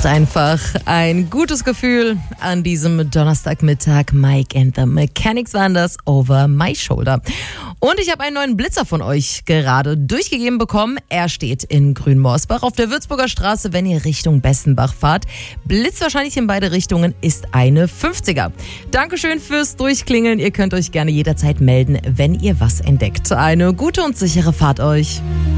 macht einfach ein gutes Gefühl an diesem Donnerstagmittag. Mike and the Mechanics waren das, Over My Shoulder. Und ich habe einen neuen Blitzer von euch gerade durchgegeben bekommen. Er steht in Grünmorsbach auf der Würzburger Straße, wenn ihr Richtung Bessenbach fahrt. Blitzt wahrscheinlich in beide Richtungen, ist eine 50er. Dankeschön fürs Durchklingeln. Ihr könnt euch gerne jederzeit melden, wenn ihr was entdeckt. Eine gute und sichere Fahrt euch.